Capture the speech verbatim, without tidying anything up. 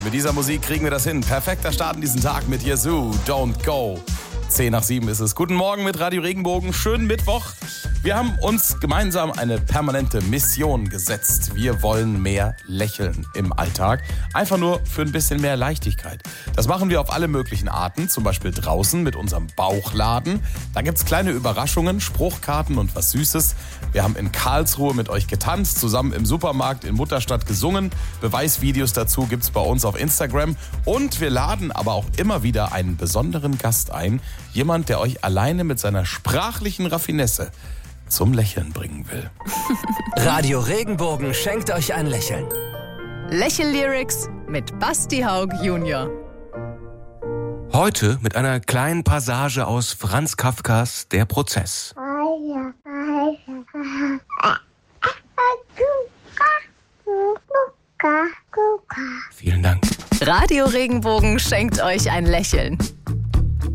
Mit dieser Musik kriegen wir das hin. Perfekter Start in diesen Tag mit Yazoo, Don't Go. Zehn nach sieben ist es. Guten Morgen mit Radio Regenbogen. Schönen Mittwoch. Wir haben uns gemeinsam eine permanente Mission gesetzt. Wir wollen mehr lächeln im Alltag. Einfach nur für ein bisschen mehr Leichtigkeit. Das machen wir auf alle möglichen Arten. Zum Beispiel draußen mit unserem Bauchladen. Da gibt's kleine Überraschungen, Spruchkarten und was Süßes. Wir haben in Karlsruhe mit euch getanzt, zusammen im Supermarkt in Mutterstadt gesungen. Beweisvideos dazu gibt's bei uns auf Instagram. Und wir laden aber auch immer wieder einen besonderen Gast ein. Jemand, der euch alleine mit seiner sprachlichen Raffinesse zum Lächeln bringen will. Radio Regenbogen schenkt euch ein Lächeln. Lächel-Lyrics mit Basti Haug Junior Heute mit einer kleinen Passage aus Franz Kafkas Der Prozess. Vielen Dank. Radio Regenbogen schenkt euch ein Lächeln.